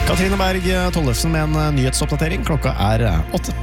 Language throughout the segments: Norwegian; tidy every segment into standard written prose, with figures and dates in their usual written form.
Katrine Berg Tollefsen med en nyhetsoppdatering. Klokka 8.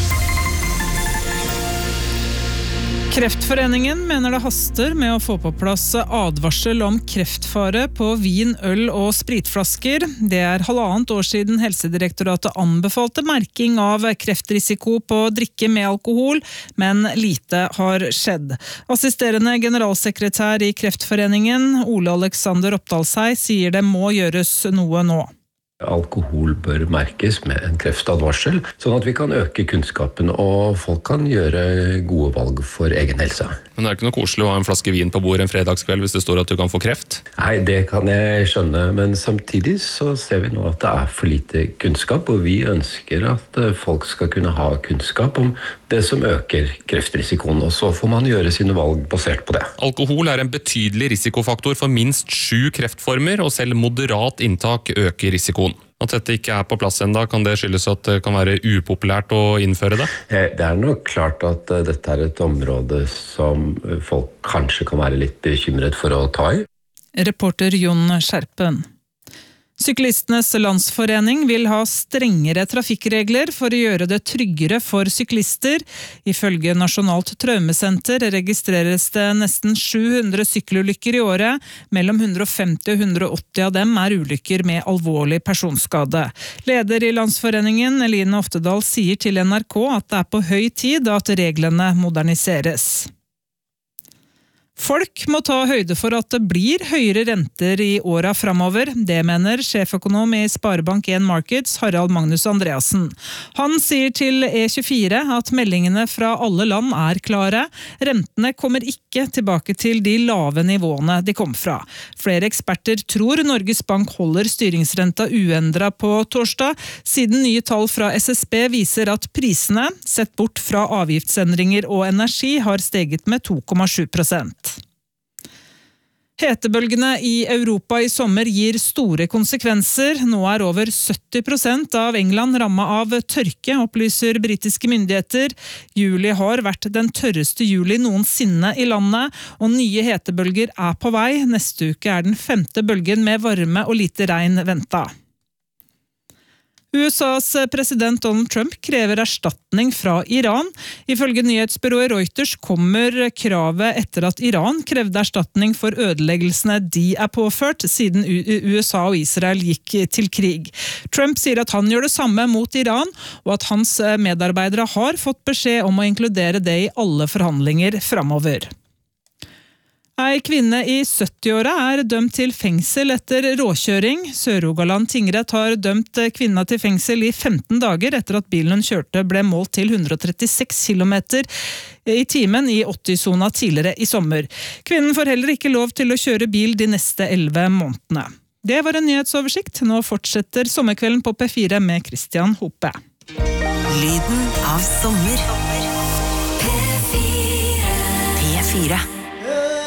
Kreftforeningen mener det haster med å få på plass advarsel om kreftfare på vin, øl og spritflasker. Det 1,5 år siden Helsedirektoratet anbefalte merking av kreftrisiko på drikke med alkohol, men lite har skjedd. Assisterende generalsekretær i Kreftforeningen, Ole Alexander Oppdalshei, sier det må gjøres noe nå. Alkohol bør merkes med en kreftadvarsel, sånn at vi kan øke kunnskapen og folk kan gjøre gode valg for egen helse. Men det ikke noe koselig å ha en flaske vin på bordet en fredagskveld hvis det står at du kan få kreft? Nei, det kan jeg skjønne, men samtidig så ser vi nå at det for lite kunnskap, og vi ønsker at folk skal kunne ha kunnskap om det som øker kreftrisikoen, og så får man gjøre sine valg basert på det. Alkohol en betydelig risikofaktor for minst 7 kreftformer, og selv moderat inntak øker risikoen. At dette ikke på plass enda, kan det skyldes at det kan være upopulært å innføre det? Det nok klart at dette et område som folk kanskje kan være litt bekymret for å ta i. Reporter Jon Skjerpen. Syklistenes Landsforening vil ha strengere trafikkregler for å gjøre det tryggere for syklister. Ifølge Nasjonalt Traumesenter registreres det nesten 700 sykkelulykker i året. Mellom 150 og 180 av dem ulykker med alvorlig personskade. Leder i Landsforeningen, Eline Oftedal, sier til NRK at det på høy tid at reglene moderniseres. Folk må ta høyde for at det blir høyere renter i åra framover. Det mener sjeføkonom i Sparebank1 Markets, Harald Magnus Andreassen. Han sier til E24 at meldingene fra alle land klare. Rentene kommer ikke tilbake til de lave nivåene de kom fra. Flere eksperter tror Norges Bank holder styringsrenta uendret på torsdag, siden nye tall fra SSB viser at prisene, sett bort fra avgiftsendringer og energi, har steget med 2,7%. Hetebølgene i Europa i sommer gir store konsekvenser. Nå over 70% av England rammet av tørke, opplyser britiske myndigheter. Juli har vært den tørreste juli noensinne i landet, og nye hetebølger på vei. Neste uke den 5. bølgen med varme og lite regn ventet. USAs president Donald Trump krever erstatning fra Iran. Ifølge nyhetsbyrået Reuters kommer kravet etter at Iran krevde erstatning for ødeleggelsene de påført siden USA og Israel gikk til krig. Trump sier at han gjør det samme mot Iran, og at hans medarbeidere har fått beskjed om å inkludere det i alle forhandlinger fremover. Ei kvinne i 70-åra dømt til fengsel etter råkjøring. Sør-Rogaland tingrett har dømt kvinna til fengsel i 15 dager etter at bilen hun kjørte ble målt til 136 km i timen i 80-sona tidligere i sommer. Kvinnen får heller ikke lov til å kjøre bil de neste 11 månedene. Det var en nyhetsoversikt. Nå fortsetter Sommerkvelden på P4 med Christian Hope. Lyden av sommer. P4.